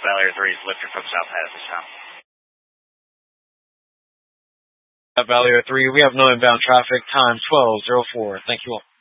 Valley Air 3 is lifted from South Head at this time. At Valley Air 3, we have no inbound traffic, time 12:04. Thank you all.